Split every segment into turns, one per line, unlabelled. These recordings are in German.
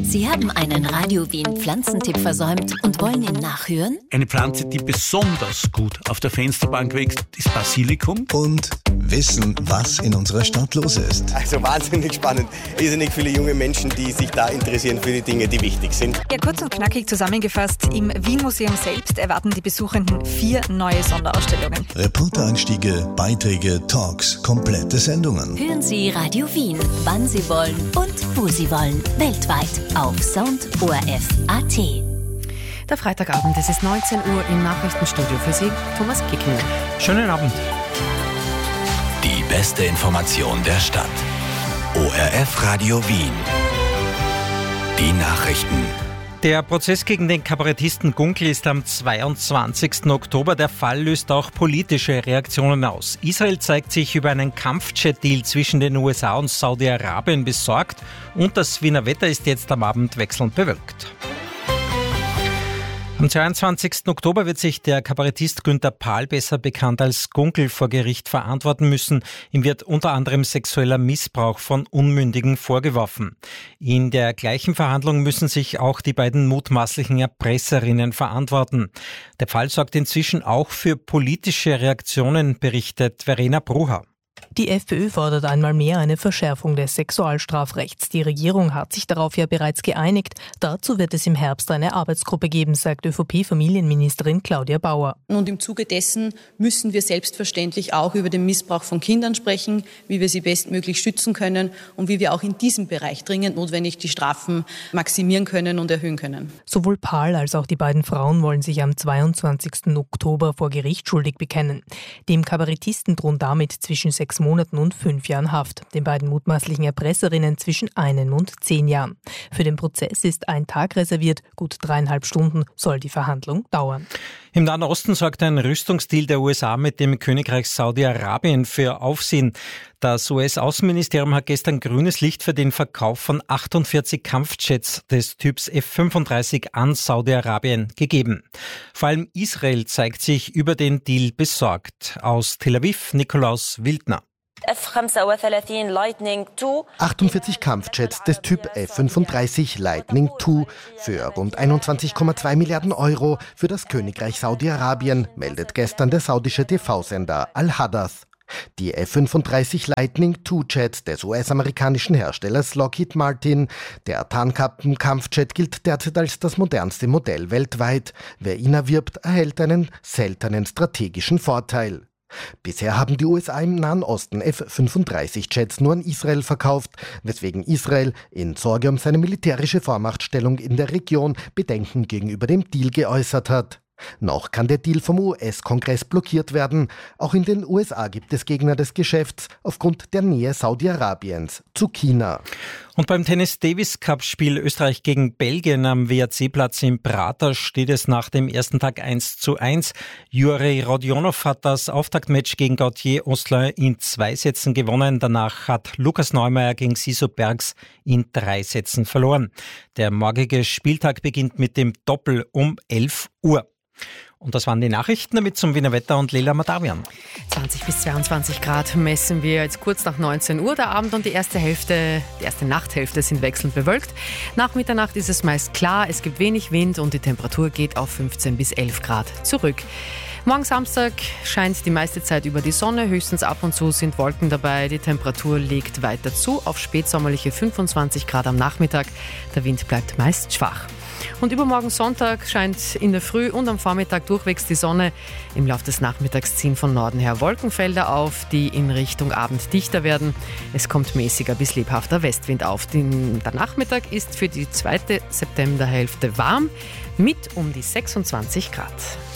Sie haben einen Radio Wien Pflanzentipp versäumt und wollen ihn nachhören?
Eine Pflanze, die besonders gut auf der Fensterbank wächst, ist Basilikum.
Und wissen, was in unserer Stadt los ist.
Also wahnsinnig spannend. Irrsinnig viele junge Menschen, die sich da interessieren für die Dinge, die wichtig sind.
Ja, kurz und knackig zusammengefasst, im Wien-Museum selbst erwarten die Besuchenden 4 neue Sonderausstellungen.
Reportereinstiege, Beiträge, Talks, komplette Sendungen.
Hören Sie Radio Wien, wann Sie wollen und wo Sie wollen. Weltweit auf soundorf.at.
Der Freitagabend, es ist 19 Uhr im Nachrichtenstudio für Sie, Thomas Kickinger.
Schönen Abend.
Die beste Information der Stadt. ORF Radio Wien. Die Nachrichten.
Der Prozess gegen den Kabarettisten Gunkel ist am 22. Oktober. Der Fall löst auch politische Reaktionen aus. Israel zeigt sich über einen Kampfjet-Deal zwischen den USA und Saudi-Arabien besorgt und das Wiener Wetter ist jetzt am Abend wechselnd bewölkt. Am 22. Oktober wird sich der Kabarettist Günther Pahl, besser bekannt als Gunkel, vor Gericht verantworten müssen. Ihm wird unter anderem sexueller Missbrauch von Unmündigen vorgeworfen. In der gleichen Verhandlung müssen sich auch die beiden mutmaßlichen Erpresserinnen verantworten. Der Fall sorgt inzwischen auch für politische Reaktionen, berichtet Verena Brucher.
Die FPÖ fordert einmal mehr eine Verschärfung des Sexualstrafrechts. Die Regierung hat sich darauf ja bereits geeinigt. Dazu wird es im Herbst eine Arbeitsgruppe geben, sagt ÖVP-Familienministerin Claudia Bauer.
Und im Zuge dessen müssen wir selbstverständlich auch über den Missbrauch von Kindern sprechen, wie wir sie bestmöglich schützen können und wie wir auch in diesem Bereich dringend notwendig die Strafen maximieren können und erhöhen können.
Sowohl Pahl als auch die beiden Frauen wollen sich am 22. Oktober vor Gericht schuldig bekennen. Dem Kabarettisten drohen damit zwischen 6 Monaten und 5 Jahren Haft. Den beiden mutmaßlichen Erpresserinnen zwischen 1 und 10 Jahren. Für den Prozess ist ein Tag reserviert. Gut 3,5 Stunden soll die Verhandlung dauern.
Im Nahen Osten sorgt ein Rüstungsdeal der USA mit dem Königreich Saudi-Arabien für Aufsehen. Das US-Außenministerium hat gestern grünes Licht für den Verkauf von 48 Kampfjets des Typs F-35 an Saudi-Arabien gegeben. Vor allem Israel zeigt sich über den Deal besorgt. Aus Tel Aviv, Nikolaus Wildner.
48 Kampfjets des Typ F-35 Lightning II für rund 21,2 Milliarden Euro für das Königreich Saudi-Arabien, meldet gestern der saudische TV-Sender Al-Hadath. Die F-35 Lightning II Jets des US-amerikanischen Herstellers Lockheed Martin. Der Tarnkappenkampfjet gilt derzeit als das modernste Modell weltweit. Wer ihn erwirbt, erhält einen seltenen strategischen Vorteil. Bisher haben die USA im Nahen Osten F-35-Jets nur an Israel verkauft, weswegen Israel in Sorge um seine militärische Vormachtstellung in der Region Bedenken gegenüber dem Deal geäußert hat. Noch kann der Deal vom US-Kongress blockiert werden. Auch in den USA gibt es Gegner des Geschäfts aufgrund der Nähe Saudi-Arabiens zu China.
Und beim Tennis-Davis-Cup-Spiel Österreich gegen Belgien am WAC-Platz in Prater steht es nach dem ersten Tag 1:1. Jurij Rodionov hat das Auftaktmatch gegen Gautier Osselin in 2 Sätzen gewonnen. Danach hat Lukas Neumeier gegen Siso Bergs in 3 Sätzen verloren. Der morgige Spieltag beginnt mit dem Doppel um 11 Uhr. Und das waren die Nachrichten, damit zum Wiener Wetter und Leila Madawian.
20 bis 22 Grad messen wir jetzt kurz nach 19 Uhr. Der Abend und die erste Nachthälfte sind wechselnd bewölkt. Nach Mitternacht ist es meist klar, es gibt wenig Wind und die Temperatur geht auf 15 bis 11 Grad zurück. Morgen Samstag scheint die meiste Zeit über die Sonne, höchstens ab und zu sind Wolken dabei. Die Temperatur legt weiter zu auf spätsommerliche 25 Grad am Nachmittag. Der Wind bleibt meist schwach. Und übermorgen Sonntag scheint in der Früh und am Vormittag durchwegs die Sonne. Im Laufe des Nachmittags ziehen von Norden her Wolkenfelder auf, die in Richtung Abend dichter werden. Es kommt mäßiger bis lebhafter Westwind auf. Der Nachmittag ist für die zweite Septemberhälfte warm mit um die 26 Grad.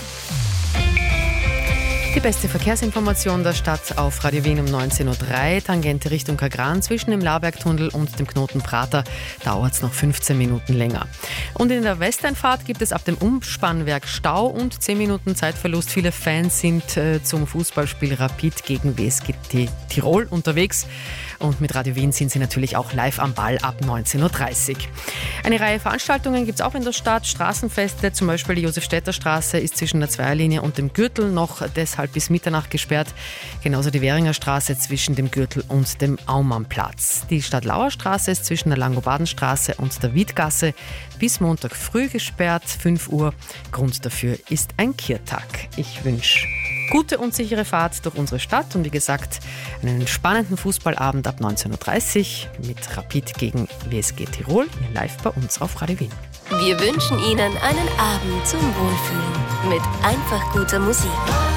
Die beste Verkehrsinformation der Stadt auf Radio Wien um 19.03 Uhr. Tangente Richtung Kagran zwischen dem Labergtunnel und dem Knoten Prater dauert es noch 15 Minuten länger. Und in der Westeinfahrt gibt es ab dem Umspannwerk Stau und 10 Minuten Zeitverlust. Viele Fans sind zum Fußballspiel Rapid gegen WSG Tirol unterwegs. Und mit Radio Wien sind Sie natürlich auch live am Ball ab 19.30 Uhr. Eine Reihe Veranstaltungen gibt es auch in der Stadt. Straßenfeste, zum Beispiel die Josef-Städter-Straße ist zwischen der Zweierlinie und dem Gürtel noch deshalb bis Mitternacht gesperrt. Genauso die Währinger Straße zwischen dem Gürtel und dem Aumannplatz. Die Stadtlauer Straße ist zwischen der Langobardenstraße und der Wiedgasse bis Montag früh gesperrt, 5 Uhr. Grund dafür ist ein Kirtag. Ich wünsche gute und sichere Fahrt durch unsere Stadt und wie gesagt, einen spannenden Fußballabend ab 19.30 Uhr mit Rapid gegen WSG Tirol, hier live bei uns auf Radio Wien.
Wir wünschen Ihnen einen Abend zum Wohlfühlen mit einfach guter Musik.